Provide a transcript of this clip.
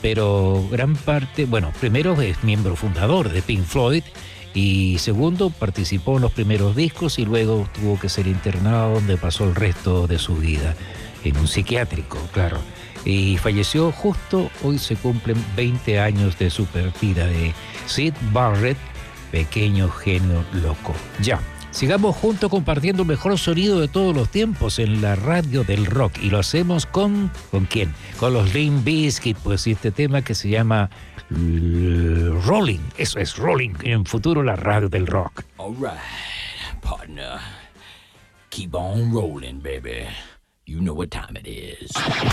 pero gran parte, bueno, primero es miembro fundador de Pink Floyd y segundo participó en los primeros discos y luego tuvo que ser internado donde pasó el resto de su vida, en un psiquiátrico, claro. Y falleció justo, hoy se cumplen 20 años de su partida, de Syd Barrett, pequeño genio loco. Ya. Sigamos juntos compartiendo el mejor sonido de todos los tiempos en la radio del rock. Y lo hacemos ¿con quién? Con los Limp Bizkit, pues, y este tema que se llama Rolling. Eso es, Rolling, en futuro la radio del rock. All right, partner. Keep on rolling, baby. You know what time it is.